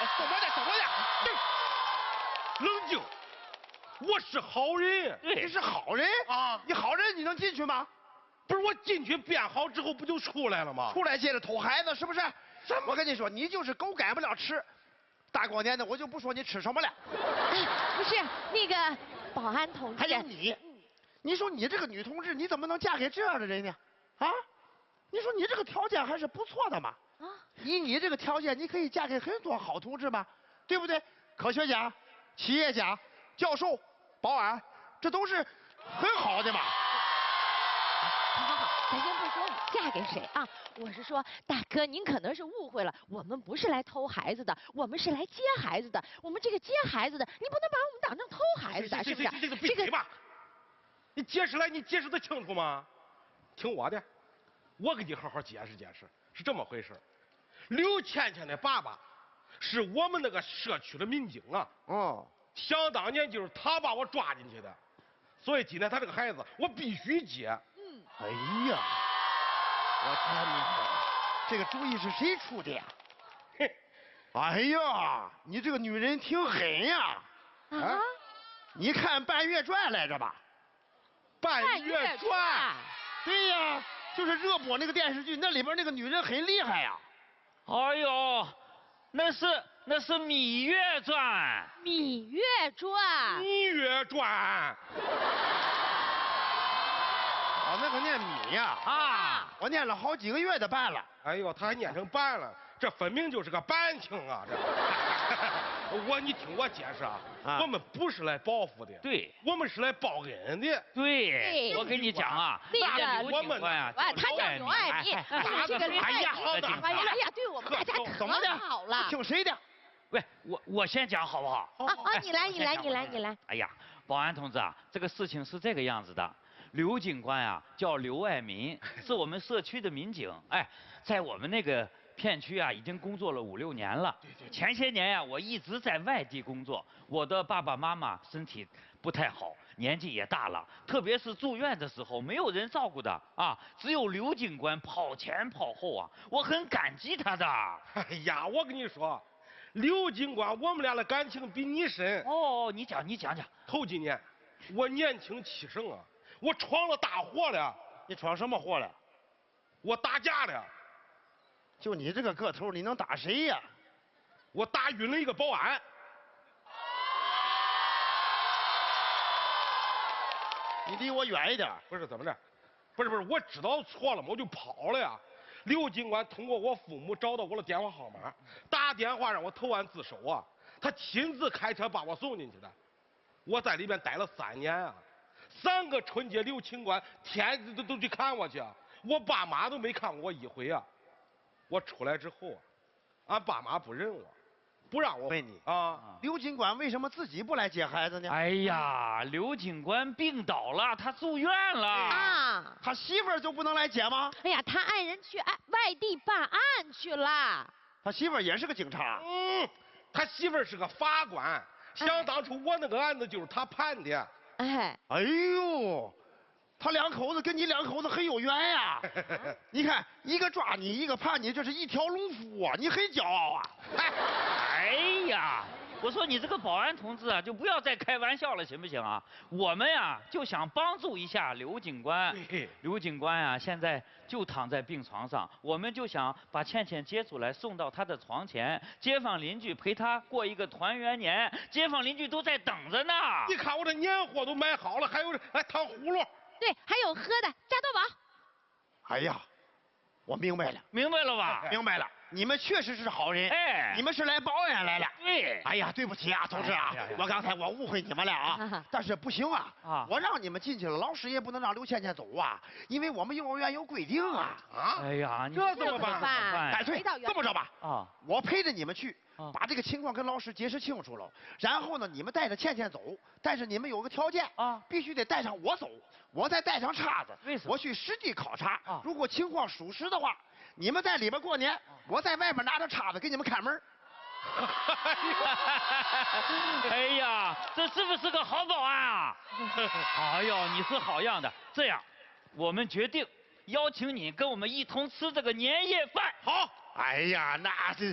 走吧去，走吧去，冷静。我是好人， 你是好人啊！ 你好人，你能进去吗？ 不是我进去变好之后不就出来了吗？ 出来接着偷孩子，是不是？我跟你说，你就是狗改不了吃。大过年的，我就不说你吃什么了。 不是那个保安同志， 还有你说你这个女同志，你怎么能嫁给这样的人呢？啊？你说你这个条件还是不错的嘛。啊？以你这个条件，你可以嫁给很多好同志嘛，对不对？科学家、企业家、教授、保安，这都是很好的嘛。 好，咱先不说你嫁给谁啊，我是说大哥，您可能是误会了，我们不是来偷孩子的，我们是来接孩子的。我们这个接孩子的，你不能把我们当成偷孩子的，是不是？ 这个闭嘴吧！你解释来，你解释得清楚吗？听我的，我给你好好解释解释，是这么回事。刘倩倩的爸爸是我们那个社区的民警啊。 哦。 想当年就是他把我抓进去的，所以今天他这个孩子我必须接。 哎呀，我天哪，这个主意是谁出的呀？ 嘿， 哎呀，你这个女人挺狠呀！ 啊？ 你看《半月传》来着吧？ 《半月传》。 对呀，就是热播那个电视剧，那里边那个女人很厉害呀。 哎呦，那是《芈月传》。 芈月传。 芈月传。 哦，那个念芈呀。 啊， 我念了好几个月的半了。 哎呦，他还念成半了，这分明就是个半听啊！这，你听我解释啊，我们不是来报复的， 对， 我们是来报恩的。 对，我跟你讲啊， 那个刘警官呀， 他叫刘爱民，是这个刘爱民。哎呀，对我们大家可好了。 听谁的？ 喂，我先讲好不好？ 你来。 哎呀，保安同志啊，这个事情是这个样子的。刘警官啊，叫刘爱民，是我们社区的民警。哎，在我们那个片区啊，已经工作了5、6年了。对。前些年呀，我一直在外地工作，我的爸爸妈妈身体不太好，年纪也大了，特别是住院的时候，没有人照顾的啊，只有刘警官跑前跑后啊，我很感激他的。 哎呀，我跟你说，刘警官，我们俩的感情比你深。 哦，你讲。 头几年，我年轻气盛啊。我闯了大祸了。 你闯什么祸了？ 我打架了。 就你这个个头，你能打谁呀？ 我打晕了一个保安。 你离我远一点。 不是怎么着？不是，我知道错了嘛，我就跑了呀。刘警官通过我父母找到我的电话号码，打电话让我投案自首啊。他亲自开车把我送进去的。我在里面待了3年啊。3个春节，刘警官天都去看我去，我爸妈都没看过我一回啊。我出来之后啊，俺爸妈不认我，不让我问你啊。 刘警官为什么自己不来接孩子呢？ 哎呀，刘警官病倒了，他住院了啊。 他媳妇儿就不能来接吗？ 哎呀，他爱人去外地办案去了。 他媳妇儿也是个警察。 他媳妇儿是个法官，想当初我那个案子就是他判的。 哎呦，他2口子跟你2口子很有缘呀！你看，一个抓你，一个判你，这是一条龙服务啊！你很骄傲啊！ 哎呀，我说你这个保安同志啊，就不要再开玩笑了，行不行啊？我们呀就想帮助一下刘警官。刘警官呀，现在就躺在病床上，我们就想把倩倩接出来，送到她的床前，街坊邻居陪她过一个团圆年，街坊邻居都在等着呢。 你看我这年货都买好了，还有糖葫芦。 对，还有喝的加多宝。 哎呀，我明白了。 明白了吧？ 明白了。你们确实是好人，你们是来报恩来了。 对。 哎呀，对不起啊，同志啊，我刚才我误会你们了啊。但是不行啊，我让你们进去了，老师也不能让刘倩倩走啊，因为我们幼儿园有规定啊。 哎呀， 这怎么办？ 干脆这么着吧，我陪着你们去，把这个情况跟老师解释清楚了，然后呢，你们带着倩倩走，但是你们有个条件啊，必须得带上我走，我再带上叉子，我去实地考察，如果情况属实的话。你们在里边过年，我在外面拿着叉子给你们看门。 哎呀，这是不是个好保安啊？哎呦，你是好样的！这样，我们决定邀请你跟我们一同吃这个年夜饭。 好。哎呀，那是